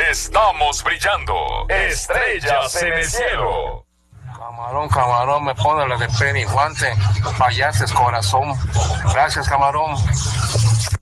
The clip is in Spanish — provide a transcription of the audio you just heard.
Estamos brillando. Estrellas en el cielo. Camarón, camarón, me pone la de Penny Guante. Payases, corazón. Gracias, camarón.